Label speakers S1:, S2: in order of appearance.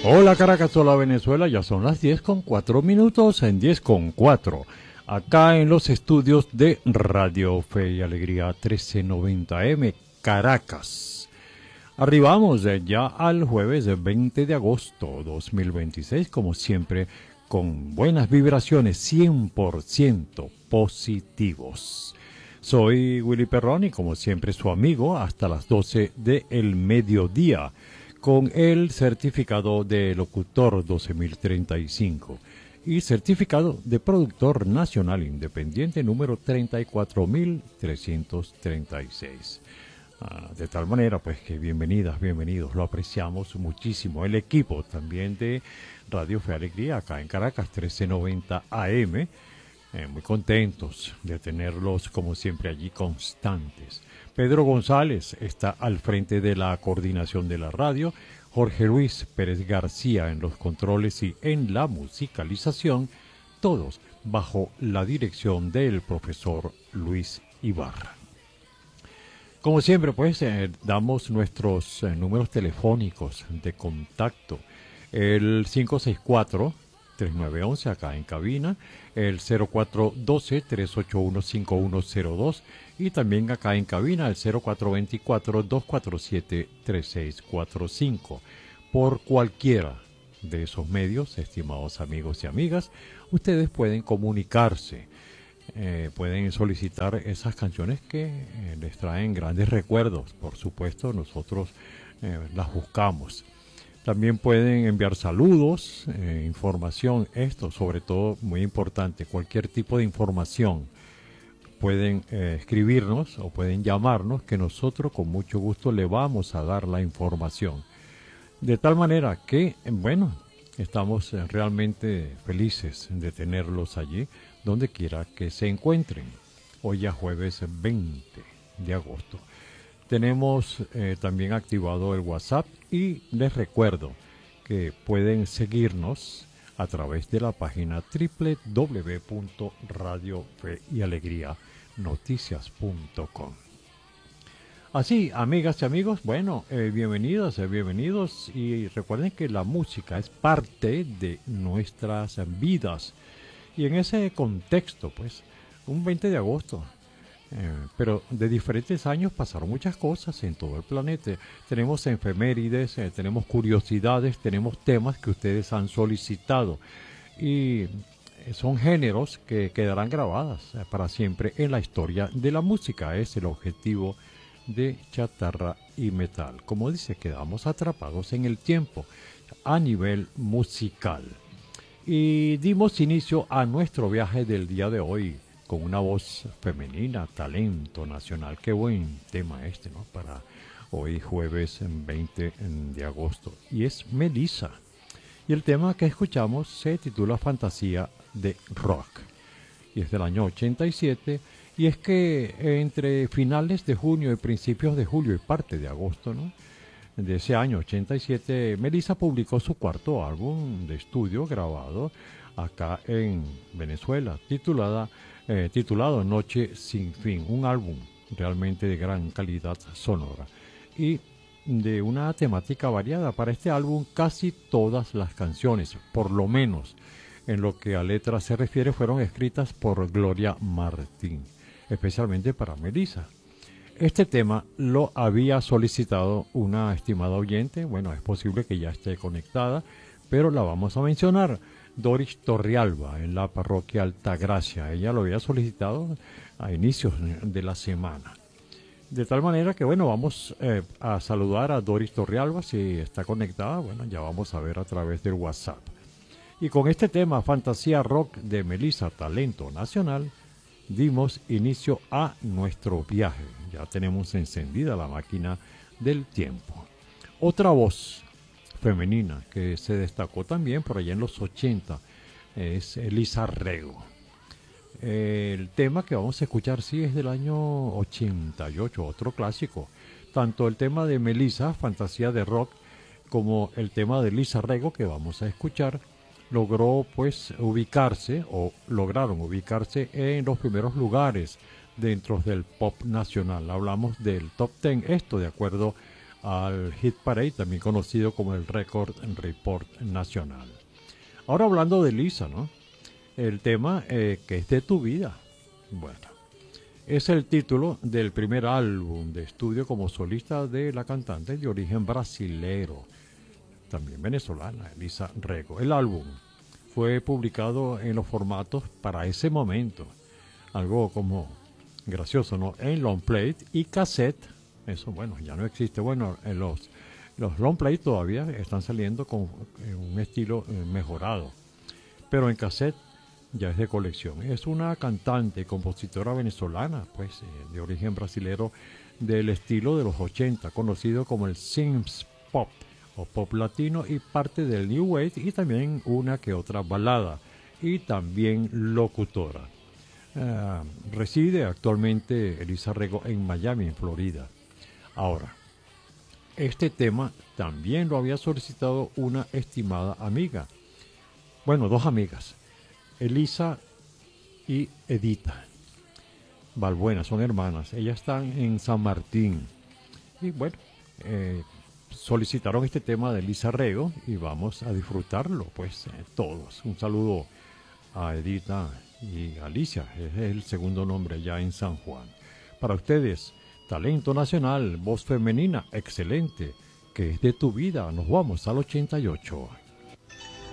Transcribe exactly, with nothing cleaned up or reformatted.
S1: Hola Caracas, hola Venezuela, ya son las diez con cuatro minutos en diez con cuatro. Acá en los estudios de Radio Fe y Alegría trece noventa M, Caracas. Arribamos ya al jueves veinte de agosto dos mil veintiséis, como siempre, con buenas vibraciones cien por ciento positivos. Soy Willy Perrón y como siempre su amigo hasta las doce del mediodía, con el certificado de locutor doce mil treinta y cinco y certificado de productor nacional independiente número treinta y cuatro mil trescientos treinta y seis. Ah, de tal manera pues que bienvenidas, bienvenidos, lo apreciamos muchísimo. El equipo también de Radio Fe Alegría acá en Caracas trece noventa A M, eh, muy contentos de tenerlos como siempre allí constantes. Pedro González está al frente de la coordinación de la radio, Jorge Luis Pérez García en los controles y en la musicalización, todos bajo la dirección del profesor Luis Ibarra. Como siempre, pues, eh, damos nuestros eh, números telefónicos de contacto. El cinco seis cuatro, tres nueve uno uno acá en cabina, el cero cuatro uno dos, tres ocho uno, cinco uno cero dos y también acá en cabina el cero cuatro dos cuatro, dos cuatro siete, tres seis cuatro cinco. Por cualquiera de esos medios, estimados amigos y amigas, ustedes pueden comunicarse. Eh, pueden solicitar esas canciones que eh, les traen grandes recuerdos. Por supuesto, nosotros eh, las buscamos. También pueden enviar saludos, eh, información, esto sobre todo muy importante, cualquier tipo de información. Pueden eh, escribirnos o pueden llamarnos, que nosotros con mucho gusto le vamos a dar la información. De tal manera que, bueno, estamos eh, realmente felices de tenerlos allí, donde quiera que se encuentren. Hoy ya jueves veinte de agosto. Tenemos eh, también activado el WhatsApp y les recuerdo que pueden seguirnos a través de la página doble u doble u doble u punto radio fe y alegría noticias punto com. Así, amigas y amigos, bueno, eh, bienvenidas, eh, bienvenidos y recuerden que la música es parte de nuestras vidas. Y en ese contexto, pues, un veinte de agosto, eh, pero de diferentes años pasaron muchas cosas en todo el planeta. Tenemos efemérides, eh, tenemos curiosidades, tenemos temas que ustedes han solicitado. Y son géneros que quedarán grabadas eh, para siempre en la historia de la música. Es el objetivo de Chatarra y Metal. Como dice, quedamos atrapados en el tiempo a nivel musical. Y dimos inicio a nuestro viaje del día de hoy con una voz femenina, talento nacional. Qué buen tema este, ¿no? Para hoy jueves veinte de agosto. Y es Melissa. Y el tema que escuchamos se titula Fantasía de Rock. Y es del año ochenta y siete. Y es que entre finales de junio y principios de julio y parte de agosto, ¿no?, de ese año ochenta y siete, Melissa publicó su cuarto álbum de estudio grabado acá en Venezuela, titulada, eh, titulado Noche Sin Fin, un álbum realmente de gran calidad sonora y de una temática variada. Para este álbum casi todas las canciones, por lo menos en lo que a letras se refiere, fueron escritas por Gloria Martín, especialmente para Melissa. Este tema lo había solicitado una estimada oyente, bueno, es posible que ya esté conectada, pero la vamos a mencionar, Doris Torrealba, en la parroquia Altagracia. Ella lo había solicitado a inicios de la semana. De tal manera que, bueno, vamos eh, a saludar a Doris Torrealba, si está conectada, bueno, ya vamos a ver a través del WhatsApp. Y con este tema, Fantasía Rock de Melissa, talento nacional, dimos inicio a nuestro viaje. Ya tenemos encendida la máquina del tiempo. Otra voz femenina que se destacó también por allá en los ochenta es Lisa Rego. El tema que vamos a escuchar sí es del año ochenta y ocho, otro clásico. Tanto el tema de Melissa, Fantasía de Rock, como el tema de Lisa Rego que vamos a escuchar, logró pues ubicarse o lograron ubicarse en los primeros lugares dentro del pop nacional. Hablamos del top ten, esto de acuerdo al Hit Parade, también conocido como el Record Report Nacional. Ahora hablando de Lisa, ¿no? El tema eh, que es de tu vida. Bueno, es el título del primer álbum de estudio como solista de la cantante de origen brasilero, también venezolana, Elisa Rego. El álbum fue publicado en los formatos para ese momento, algo como gracioso, ¿no? En long plate y cassette. Eso, bueno, ya no existe. Bueno, en los, los long plate todavía están saliendo con un estilo mejorado, pero en cassette ya es de colección. Es una cantante y compositora venezolana, pues, eh, de origen brasilero, del estilo de los ochenta, conocido como el synth pop o pop latino, y parte del new wave, y también una que otra balada, y también locutora. Uh, reside actualmente Elisa Rego en Miami, en Florida. Ahora, este tema también lo había solicitado una estimada amiga. Bueno, dos amigas, Elisa y Edita Balbuena, son hermanas. Ellas están en San Martín. Y bueno, eh, solicitaron este tema de Elisa Rego y vamos a disfrutarlo, pues, eh, todos. Un saludo a Edita y Alicia, es el segundo nombre ya en San Juan. Para ustedes, talento nacional, voz femenina, excelente, que es de tu vida. Nos vamos al ochenta y ocho.